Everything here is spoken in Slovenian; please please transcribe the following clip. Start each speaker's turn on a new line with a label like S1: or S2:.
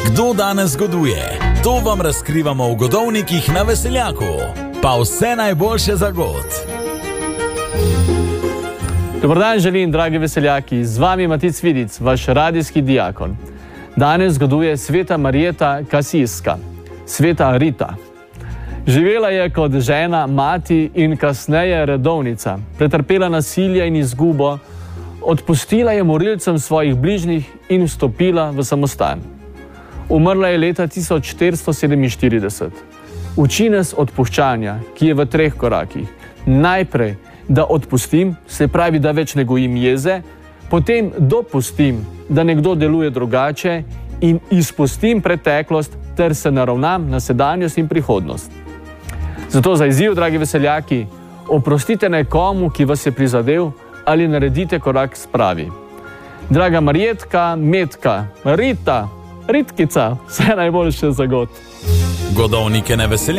S1: Kdo danes goduje? To vam razkrivamo v Godovnikih na Veseljaku. Pa vse najboljše za god.
S2: Dobar dan želim, dragi veseljaki. Z vami Matic Vidic, vaš radijski diakon. Danes goduje sveta Marjeta Kasijska, sveta Rita. Živela je kot žena, mati in kasneje redovnica. Pretrpela nasilje in izgubo, odpustila je morilcem svojih bližnjih in vstopila v samostan. Umrla je leta 1447. Uči nas odpuščanja, ki je v 3 korakih. Najprej, da odpustim, se pravi, da več ne gojim jeze, potem dopustim, da nekdo deluje drugače in izpustim preteklost ter se naravnam na sedanjost in prihodnost. Zato za izziv, dragi veseljaki, oprostite nekomu, ki vas je prizadel, ali naredite korak spravi. Draga Marjetka, Metka, Rita, Ritkica, vse najboljše za god.
S1: Godovnike na Veseljaku.